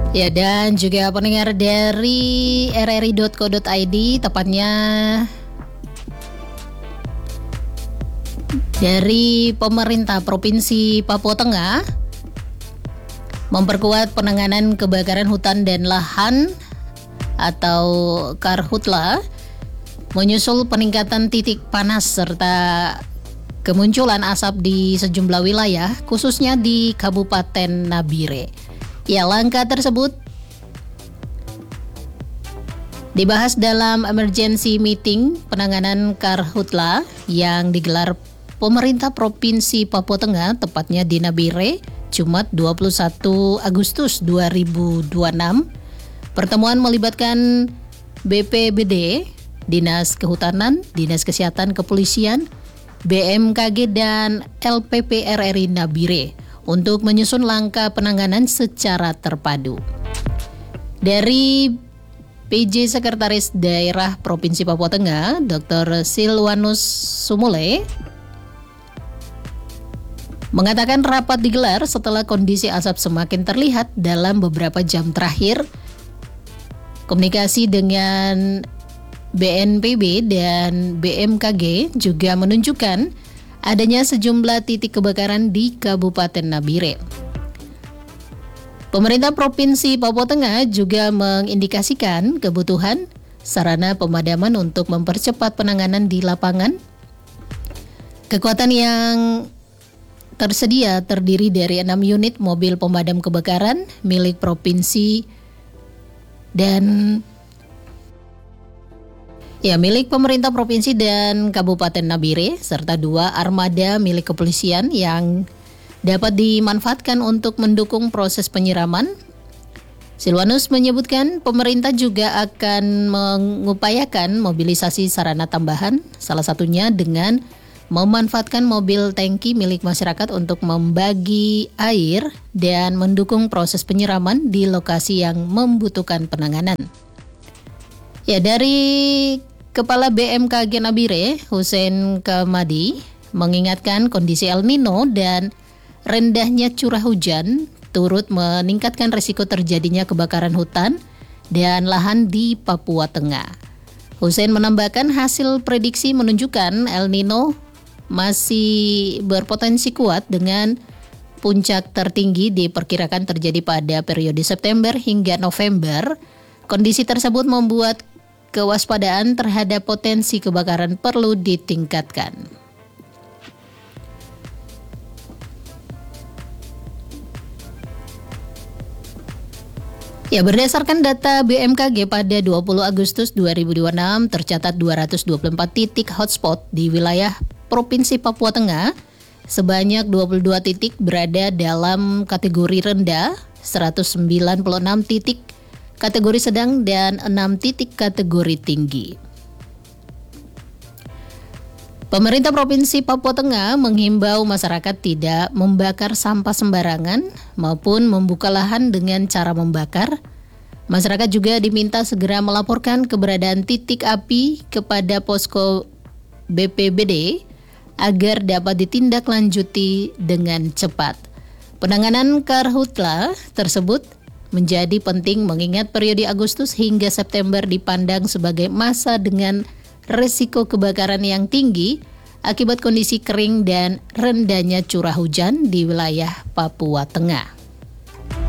Ya, dan juga pendengar dari rri.co.id, tepatnya dari pemerintah Provinsi Papua Tengah memperkuat penanganan kebakaran hutan dan lahan atau Karhutla menyusul peningkatan titik panas serta kemunculan asap di sejumlah wilayah, khususnya di Kabupaten Nabire. Ya, langkah tersebut dibahas dalam emergency meeting penanganan Karhutla yang digelar pemerintah Provinsi Papua Tengah, tepatnya di Nabire, Jumat 21 Agustus 2026. Pertemuan melibatkan BPBD, Dinas Kehutanan, Dinas Kesehatan Kepolisian, BMKG, dan LPP RRI Nabire untuk menyusun langkah penanganan secara terpadu. Dari PJ Sekretaris Daerah Provinsi Papua Tengah, Dr. Silwanus Sumule, mengatakan rapat digelar setelah kondisi asap semakin terlihat dalam beberapa jam terakhir. Komunikasi dengan BNPB dan BMKG juga menunjukkan adanya sejumlah titik kebakaran di Kabupaten Nabire. Pemerintah Provinsi Papua Tengah juga mengindikasikan kebutuhan sarana pemadaman untuk mempercepat penanganan di lapangan. Kekuatan yang tersedia terdiri dari 6 unit mobil pemadam kebakaran milik provinsi dan milik pemerintah provinsi dan Kabupaten Nabire, serta 2 armada milik kepolisian yang dapat dimanfaatkan untuk mendukung proses penyiraman. Silwanus menyebutkan pemerintah juga akan mengupayakan mobilisasi sarana tambahan, salah satunya dengan memanfaatkan mobil tangki milik masyarakat untuk membagi air dan mendukung proses penyiraman di lokasi yang membutuhkan penanganan. Ya, dari Kepala BMKG Nabire, Hussein Kamadi, mengingatkan kondisi El Nino dan rendahnya curah hujan turut meningkatkan risiko terjadinya kebakaran hutan dan lahan di Papua Tengah. Hussein menambahkan hasil prediksi menunjukkan El Nino masih berpotensi kuat dengan puncak tertinggi diperkirakan terjadi pada periode September hingga November. Kondisi tersebut membuat kewaspadaan terhadap potensi kebakaran perlu ditingkatkan. Ya, berdasarkan data BMKG pada 20 Agustus 2026 tercatat 224 titik hotspot di wilayah Provinsi Papua Tengah. Sebanyak 22 titik berada dalam kategori rendah, 196 titik kategori sedang, dan 6 titik kategori tinggi. Pemerintah Provinsi Papua Tengah menghimbau masyarakat tidak membakar sampah sembarangan maupun membuka lahan dengan cara membakar. Masyarakat juga diminta segera melaporkan keberadaan titik api kepada posko BPBD agar dapat ditindaklanjuti dengan cepat. Penanganan Karhutla tersebut menjadi penting mengingat periode Agustus hingga September dipandang sebagai masa dengan risiko kebakaran yang tinggi akibat kondisi kering dan rendahnya curah hujan di wilayah Papua Tengah.